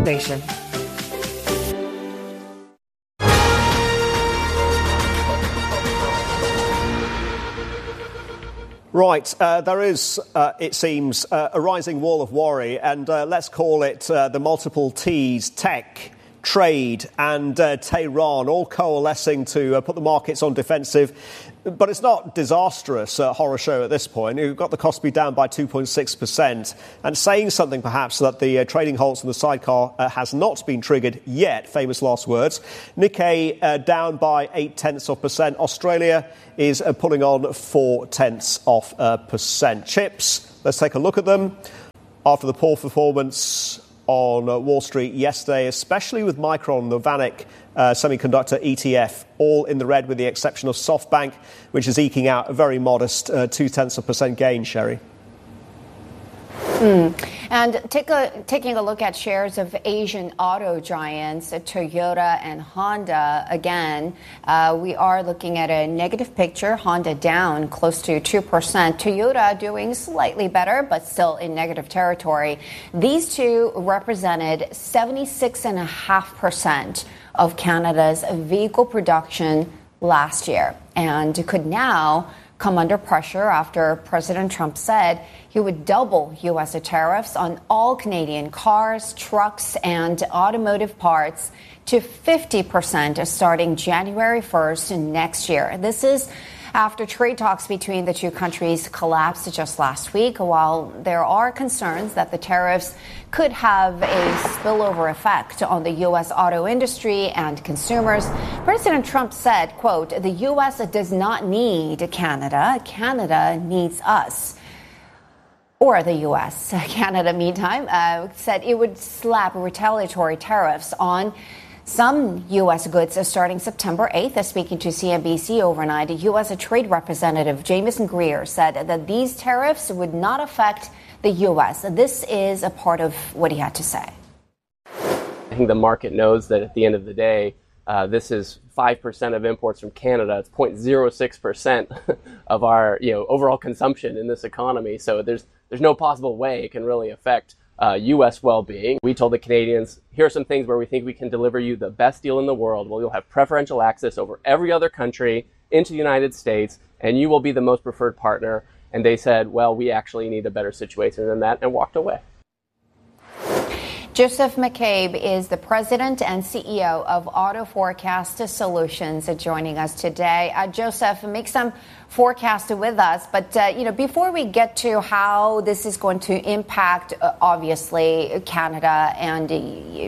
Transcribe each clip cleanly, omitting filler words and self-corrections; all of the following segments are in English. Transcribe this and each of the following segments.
Nation. Right, there is, it seems, a rising wall of worry, and let's call it the multiple T's: tech, trade and Tehran, all coalescing to put the markets on defensive. But it's not disastrous horror show at this point. You've got the Kospi down by 2.6%, and saying something perhaps that the trading halts in the sidecar has not been triggered yet, famous last words. Nikkei down by 0.8%. Australia is pulling on 0.4%. Chips, let's take a look at them. After the poor performance on Wall Street yesterday, especially with Micron, the VanEck semiconductor ETF, all in the red with the exception of SoftBank, which is eking out a very modest 0.2% gain, Sherry. And taking a look at shares of Asian auto giants, Toyota and Honda, again, we are looking at a negative picture. Honda down close to 2%. Toyota doing slightly better, but still in negative territory. These two represented 76.5% of Canada's vehicle production last year, and could now come under pressure after President Trump said he would double U.S. tariffs on all Canadian cars, trucks, and automotive parts to 50% starting January 1st next year. This is after trade talks between the two countries collapsed just last week. While there are concerns that the tariffs could have a spillover effect on the U.S. auto industry and consumers, President Trump said, quote, "The U.S. does not need Canada. Canada needs us." Or the U.S. Canada, meantime, said it would slap retaliatory tariffs on some U.S. goods starting September 8th. Speaking to CNBC overnight, U.S. Trade Representative Jamieson Greer said that these tariffs would not affect the U.S. This is a part of what he had to say. I think the market knows that at the end of the day, this is 5% of imports from Canada. It's 0.06% of our overall consumption in this economy. So there's no possible way it can really affect U.S. well-being. We told the Canadians, here are some things where we think we can deliver you the best deal in the world. Well, you'll have preferential access over every other country into the United States, and you will be the most preferred partner. And they said, well, we actually need a better situation than that, and walked away. Joseph McCabe is the president and CEO of Auto Forecast Solutions, joining us today. Joseph, make some forecast with us. But, before we get to how this is going to impact, obviously, Canada and the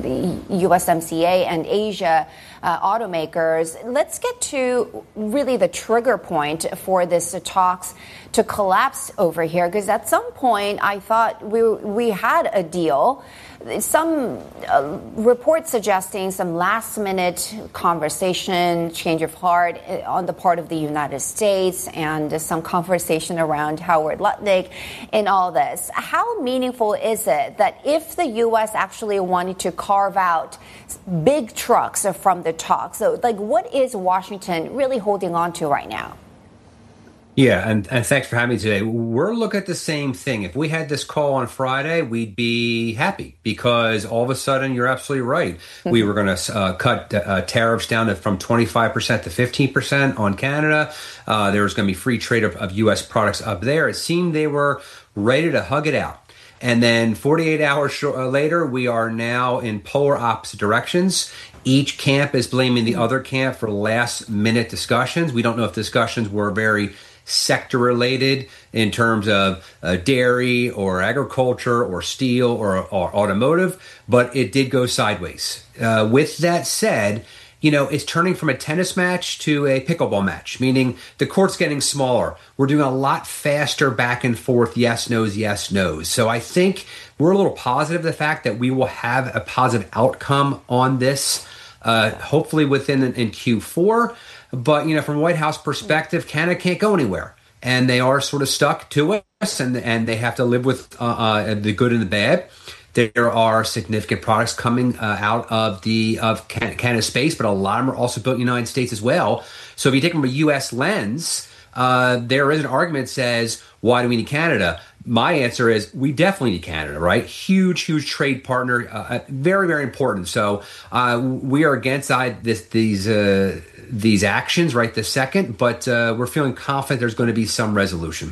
USMCA and Asia automakers, let's get to really the trigger point for this talks to collapse over here. Because at some point, I thought we had a deal. Some reports suggesting some last-minute conversation, change of heart on the part of the United States, and some conversation around Howard Lutnick in all this. How meaningful is it that if the U.S. actually wanted to carve out big trucks from the talks, so what is Washington really holding on to right now? Yeah, and thanks for having me today. We're looking at the same thing. If we had this call on Friday, we'd be happy because all of a sudden, you're absolutely right. Mm-hmm. We were going to cut tariffs down from 25% to 15% on Canada. There was going to be free trade of U.S. products up there. It seemed they were ready to hug it out. And then 48 hours later, we are now in polar opposite directions. Each camp is blaming the other camp for last-minute discussions. We don't know if discussions were very sector related in terms of dairy or agriculture or steel or automotive, but it did go sideways. With that said, it's turning from a tennis match to a pickleball match, meaning the court's getting smaller. We're doing a lot faster back and forth, yes, no's, yes, no's. So I think we're a little positive of the fact that we will have a positive outcome on this, hopefully within in Q4. But, from a White House perspective, Canada can't go anywhere. And they are sort of stuck to us, and they have to live with the good and the bad. There are significant products coming out of Canada space, but a lot of them are also built in the United States as well. So if you take from a U.S. lens, there is an argument that says, why do we need Canada? my answer is we definitely need Canada, right? Huge, huge trade partner, very, very important. So we are against these actions right this second, but we're feeling confident there's going to be some resolution.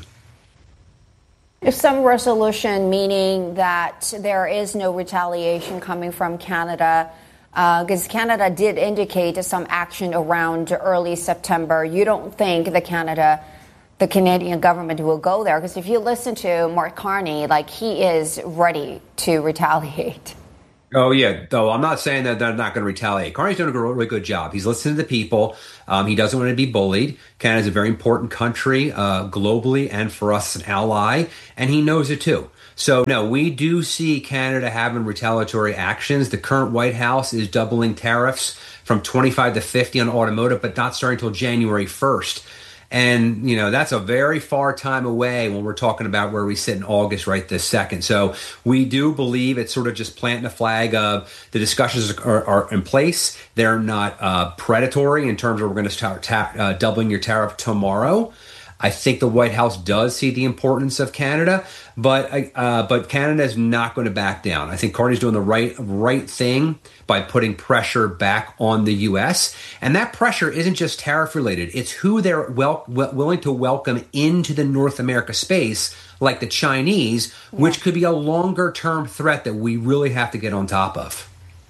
If some resolution, meaning that there is no retaliation coming from Canada, because Canada did indicate some action around early September. You don't think the Canadian government will go there? Because if you listen to Mark Carney, like, he is ready to retaliate. Oh, yeah. Though I'm not saying that they're not going to retaliate. Carney's doing a really good job. He's listening to the people. He doesn't want to be bullied. Canada's a very important country globally and for us, an ally, and he knows it too. So, no, we do see Canada having retaliatory actions. The current White House is doubling tariffs from 25 to 50 on automotive, but not starting until January 1st. And, that's a very far time away when we're talking about where we sit in August right this second. So we do believe it's sort of just planting a flag of the discussions are in place. They're not predatory in terms of we're going to start doubling your tariff tomorrow. I think the White House does see the importance of Canada, but Canada is not going to back down. I think Carney's doing the right thing by putting pressure back on the U.S. And that pressure isn't just tariff related. It's who they're willing to welcome into the North America space, like the Chinese, which could be a longer term threat that we really have to get on top of.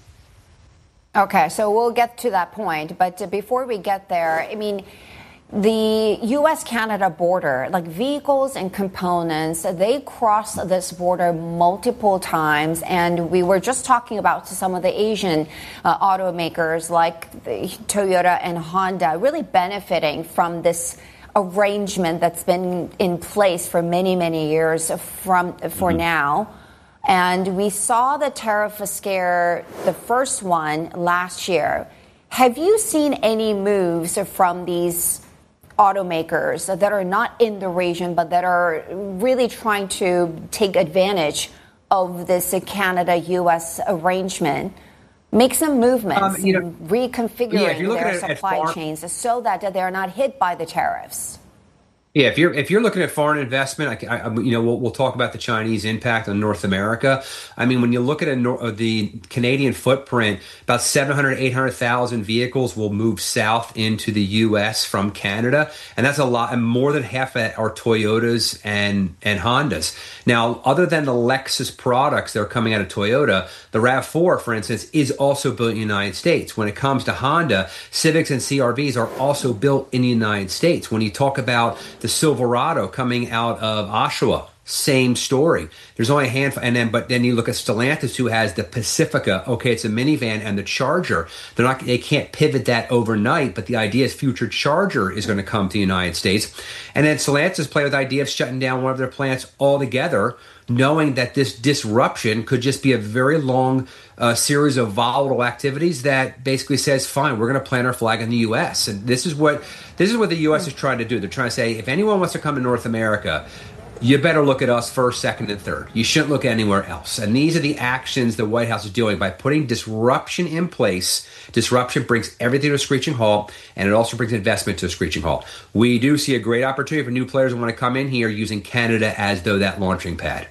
Okay, so we'll get to that point. But before we get there, I mean, the U.S.-Canada border, like vehicles and components, they cross this border multiple times. And we were just talking about some of the Asian automakers like Toyota and Honda really benefiting from this arrangement that's been in place for many, many years for now. And we saw the tariff scare, the first one last year. Have you seen any moves from these automakers that are not in the region, but that are really trying to take advantage of this Canada-U.S. arrangement, make some movements, reconfiguring their supply chains so that they're not hit by the tariffs? Yeah, if you're looking at foreign investment, we'll talk about the Chinese impact on North America. I mean, when you look at the Canadian footprint, about 700, 800,000 vehicles will move south into the U.S. from Canada, and that's a lot. And more than half of that are Toyotas and Hondas. Now, other than the Lexus products that are coming out of Toyota, the RAV4, for instance, is also built in the United States. When it comes to Honda, Civics and CR-Vs are also built in the United States. When you talk about the Silverado coming out of Oshawa, same story. There's only a handful, but then you look at Stellantis, who has the Pacifica. Okay, it's a minivan, and the Charger. They can't pivot that overnight, but the idea is future Charger is going to come to the United States. And then Stellantis play with the idea of shutting down one of their plants altogether, knowing that this disruption could just be a very long series of volatile activities that basically says, fine, we're going to plant our flag in the U.S. And this is what the U.S. is trying to do. They're trying to say, if anyone wants to come to North America, you better look at us first, second, and third. You shouldn't look anywhere else. And these are the actions the White House is doing by putting disruption in place. Disruption brings everything to a screeching halt, and it also brings investment to a screeching halt. We do see a great opportunity for new players who want to come in here using Canada as though that launching pad.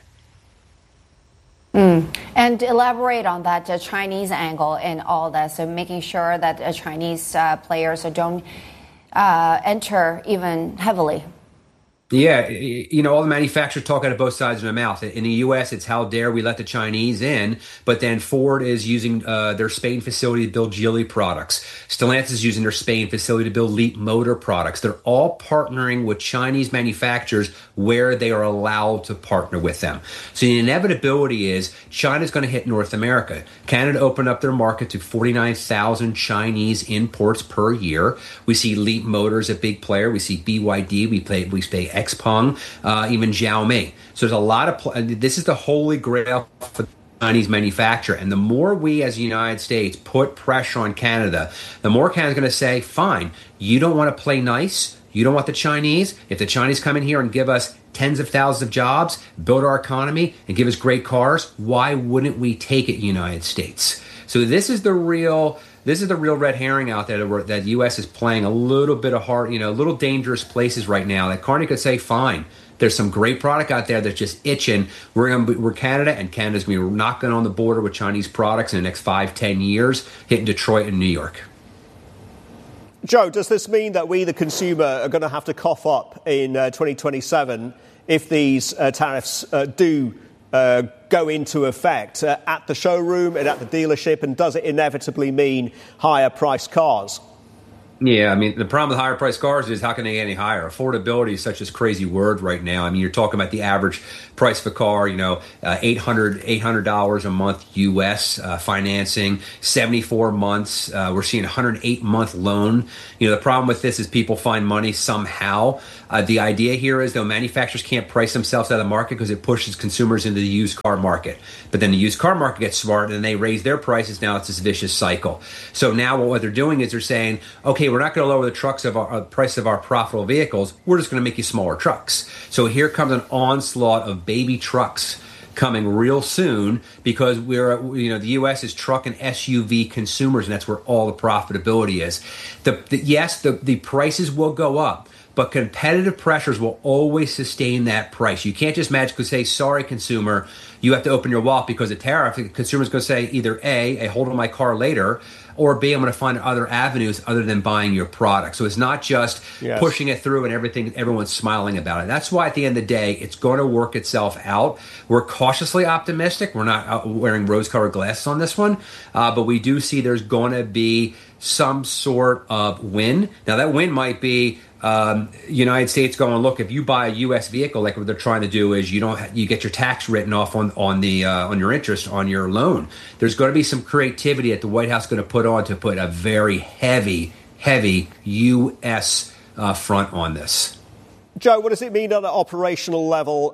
And elaborate on that Chinese angle in all this, so making sure that Chinese players don't enter even heavily. Yeah, all the manufacturers talk out of both sides of their mouth. In the U.S., it's how dare we let the Chinese in, but then Ford is using their Spain facility to build Geely products. Stellantis is using their Spain facility to build Leap Motor products. They're all partnering with Chinese manufacturers where they are allowed to partner with them. So the inevitability is China's going to hit North America. Canada opened up their market to 49,000 Chinese imports per year. We see Leap Motors, a big player. We see BYD. We pay Xpeng, even Xiaomi. So there's a lot of this is the holy grail for the Chinese manufacturer. And the more we as the United States put pressure on Canada, the more Canada's going to say, fine, you don't want to play nice. You don't want the Chinese. If the Chinese come in here and give us tens of thousands of jobs, build our economy, and give us great cars, why wouldn't we take it, United States? So this is the real red herring out there that the U.S. is playing a little bit of hard, little dangerous places right now. That Carney could say, fine, There's some great product out there that's just itching. We're Canada, and Canada's going to be knocking on the border with Chinese products in the next 5-10 years, hitting Detroit and New York. Joe, does this mean that we, the consumer, are going to have to cough up in 2027 if these tariffs do go into effect at the showroom and at the dealership? And does it inevitably mean higher priced cars? Yeah, I mean, the problem with higher priced cars is how can they get any higher? Affordability is such a crazy word right now. I mean, you're talking about the average price of a car, $800 a month U.S. Financing, 74 months. We're seeing a 108-month loan. The problem with this is people find money somehow. The idea here is, though, manufacturers can't price themselves out of the market because it pushes consumers into the used car market. But then the used car market gets smart and they raise their prices. Now it's this vicious cycle. So now what they're doing is they're saying, okay, we're not going to lower the price of our profitable vehicles. We're just going to make you smaller trucks. So here comes an onslaught of baby trucks coming real soon because the U.S. is truck and SUV consumers, and that's where all the profitability is. The prices will go up, but competitive pressures will always sustain that price. You can't just magically say, sorry, consumer, you have to open your wallet because of tariff. The consumer's going to say either A, hold on my car later, or B, I'm going to find other avenues other than buying your product. So it's not just pushing it through and everyone's smiling about it. That's why at the end of the day, it's going to work itself out. We're cautiously optimistic. We're not wearing rose-colored glasses on this one, but we do see there's going to be some sort of win. Now, that win might be United States going, look, if you buy a U.S. vehicle, like what they're trying to do is you get your tax written off on your interest on your loan. There's going to be some creativity that the White House is going to put a very heavy U.S. front on this. Joe, what does it mean on an operational level?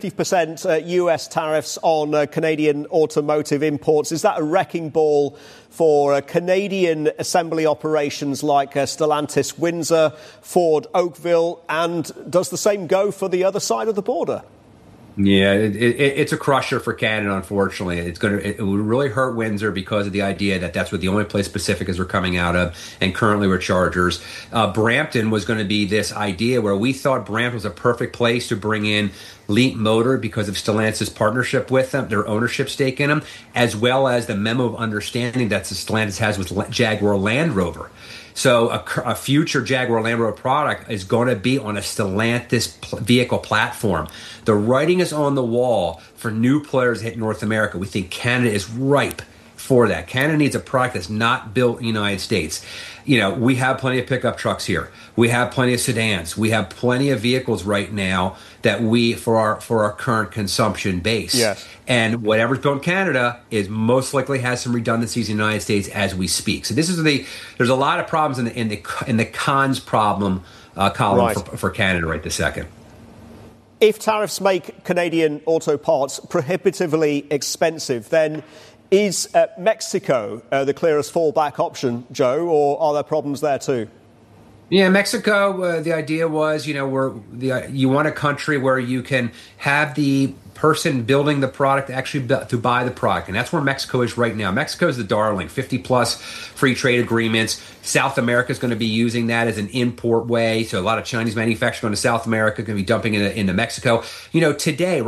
50% US tariffs on Canadian automotive imports. Is that a wrecking ball for Canadian assembly operations like Stellantis Windsor, Ford Oakville? And does the same go for the other side of the border? Yeah, it's a crusher for Canada, unfortunately. It would really hurt Windsor because of the idea that that's what the only place Pacificas are coming out of, and currently we're Chargers. Brampton was going to be this idea where we thought Brampton was a perfect place to bring in Leap Motor because of Stellantis' partnership with them, their ownership stake in them, as well as the memo of understanding that Stellantis has with Jaguar Land Rover. So a future Jaguar Land Rover product is going to be on a Stellantis vehicle platform. The writing is on the wall for new players to hit North America. We think Canada is ripe for that. Canada needs a product that's not built in the United States. We have plenty of pickup trucks here. We have plenty of sedans. We have plenty of vehicles right now that for our current consumption base. Yes. And whatever's built in Canada is most likely has some redundancies in the United States as we speak. So there's a lot of problems in the cons problem column for Canada right this second. If tariffs make Canadian auto parts prohibitively expensive, then is Mexico the clearest fallback option, Joe, or are there problems there too? Yeah, Mexico, the idea was, you want a country where you can have the person building the product actually to buy the product. And that's where Mexico is right now. Mexico is the darling, 50-plus free trade agreements. South America is going to be using that as an import way. So a lot of Chinese manufacturers going to South America are going to be dumping into Mexico. Today,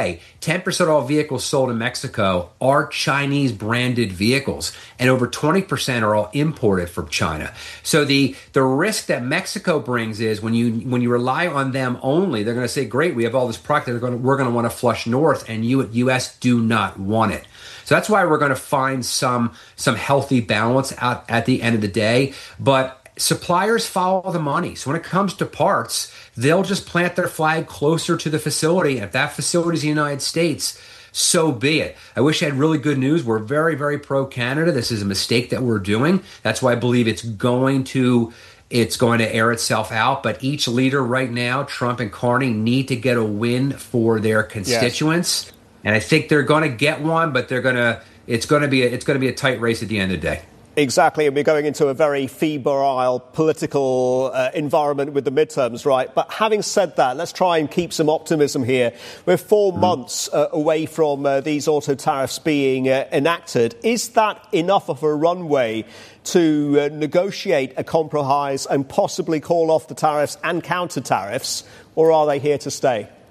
10% of all vehicles sold in Mexico are Chinese branded vehicles. And over 20% are all imported from China. So the risk that Mexico brings is when you rely on them only, they're going to say, great, we have all this product that we're going to want to flush north, and U.S. do not want it. So that's why we're going to find some healthy balance out at the end of the day. But suppliers follow the money. So when it comes to parts, they'll just plant their flag closer to the facility. And if that facility is the United States, so be it. I wish I had really good news. We're very, very pro-Canada. This is a mistake that we're doing. That's why I believe it's going to air itself out. But each leader right now, Trump and Carney, need to get a win for their constituents. Yes. And I think they're going to get one, but it's going to be a tight race at the end of the day. Exactly, and we're going into a very febrile political environment with the midterms, right? But having said that, let's try and keep some optimism here. We're 4 months away from these auto tariffs being enacted. Is that enough of a runway to negotiate a compromise and possibly call off the tariffs and counter tariffs, or are they here to stay?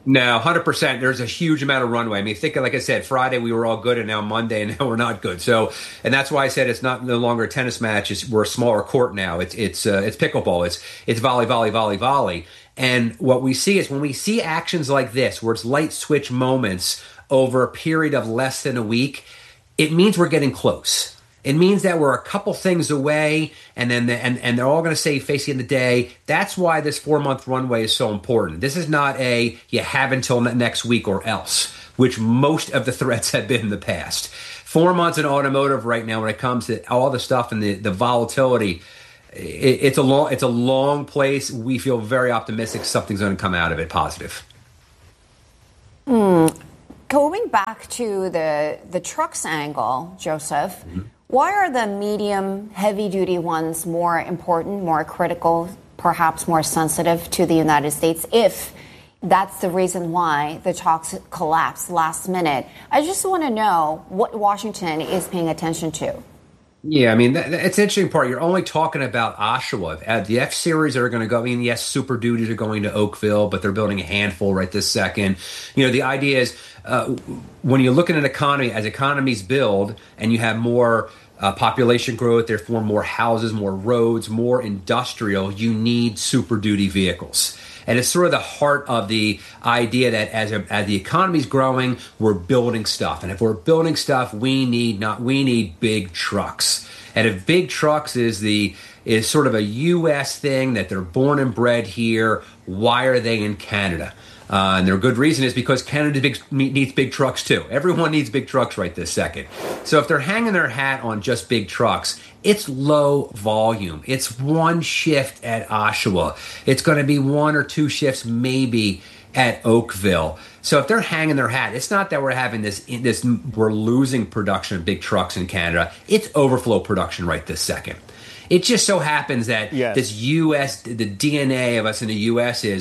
No, 100%. There's a huge amount of runway. I mean, think, like I said, Friday we were all good, and now Monday, and now we're not good. So, and that's why I said it's no longer a tennis match. We're a smaller court now. It's pickleball. It's volley. And what we see is when we see actions like this, where it's light switch moments over a period of less than a week, it means we're getting close. It means that we're a couple things away, and then they're all going to say face the end of the day. That's why this 4-month runway is so important. This is not you have until next week or else, which most of the threats have been in the past. 4 months in automotive right now, when it comes to all the stuff and the volatility, it's a long place. We feel very optimistic something's going to come out of it positive. Going back to the trucks angle, Joseph. Mm-hmm. Why are the medium, heavy-duty ones more important, more critical, perhaps more sensitive to the United States, if that's the reason why the talks collapsed last minute? I just want to know what Washington is paying attention to. Yeah, I mean, it's an interesting part. You're only talking about Oshawa. The F-Series are going to go. I mean, yes, Super Duties are going to Oakville, but they're building a handful right this second. The idea is when you look at an economy, as economies build and you have more population growth, therefore more houses, more roads, more industrial, you need Super Duty vehicles. And it's sort of the heart of the idea that as the economy's growing, we're building stuff. And if we're building stuff, we need big trucks. And if big trucks is sort of a U.S. thing, that they're born and bred here, why are they in Canada? And their good reason is because Canada needs big trucks too. Everyone needs big trucks right this second. So if they're hanging their hat on just big trucks, it's low volume. It's one shift at Oshawa. It's going to be 1 or 2 shifts maybe at Oakville. So if they're hanging their hat, it's not that we're having we're losing production of big trucks in Canada. It's overflow production right this second. It just so happens that this U.S., the DNA of us in the U.S. is,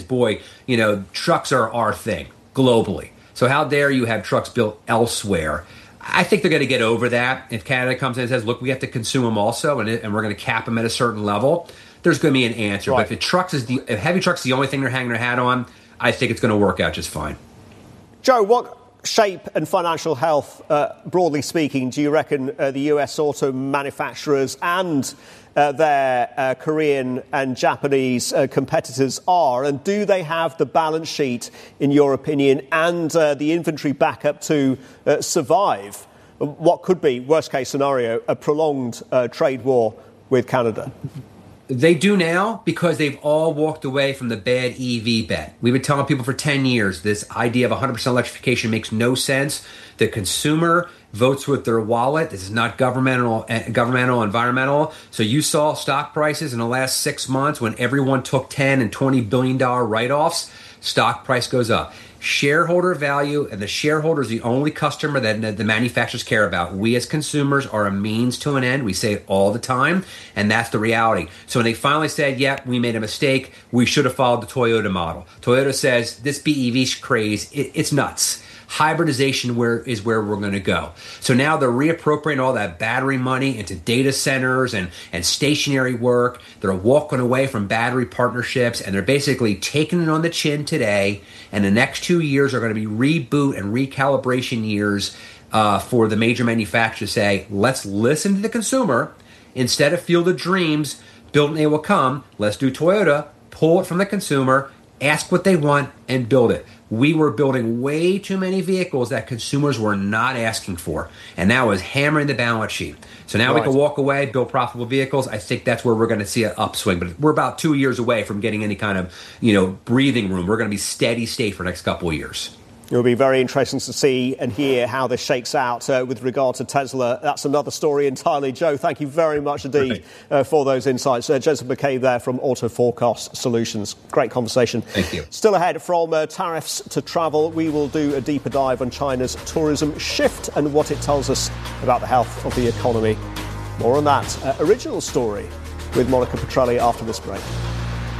trucks are our thing globally. So how dare you have trucks built elsewhere? I think they're going to get over that. If Canada comes in and says, look, we have to consume them also, and we're going to cap them at a certain level, there's going to be an answer. Right. But if heavy trucks is the only thing they're hanging their hat on, I think it's going to work out just fine. Joe, what shape and financial health, broadly speaking, do you reckon the US auto manufacturers and their Korean and Japanese competitors are? And do they have the balance sheet, in your opinion, and the inventory backup to survive what could be, worst case scenario, a prolonged trade war with Canada? They do now because they've all walked away from the bad EV bet. We've been telling people for 10 years this idea of 100% electrification makes no sense. The consumer votes with their wallet. This is not governmental, environmental. So you saw stock prices in the last 6 months when everyone took $10 and $20 billion write-offs. Stock price goes up. Shareholder value, and the shareholder is the only customer that the manufacturers care about. We as consumers are a means to an end. We say it all the time, and that's the reality. So when they finally said, we made a mistake, we should have followed the Toyota model. Toyota says this BEV craze, it's nuts. Hybridization is where we're going to go. So now they're reappropriating all that battery money into data centers and stationary work. They're walking away from battery partnerships, and they're basically taking it on the chin today. And the next 2 years are going to be reboot and recalibration years for the major manufacturers to say, let's listen to the consumer. Instead of Field of Dreams, build and they will come. Let's do Toyota, pull it from the consumer, ask what they want, and build it. We were building way too many vehicles that consumers were not asking for, and that was hammering the balance sheet. So now we can walk away, build profitable vehicles. I think that's where we're going to see an upswing, but we're about 2 years away from getting any kind of, breathing room. We're going to be steady state for the next couple of years. It will be very interesting to see and hear how this shakes out with regard to Tesla. That's another story entirely. Joe, thank you very much indeed for those insights. Joseph McCabe there from Auto Forecast Solutions. Great conversation. Thank you. Still ahead, from tariffs to travel, we will do a deeper dive on China's tourism shift and what it tells us about the health of the economy. More on that original story with Monica Petrelli after this break.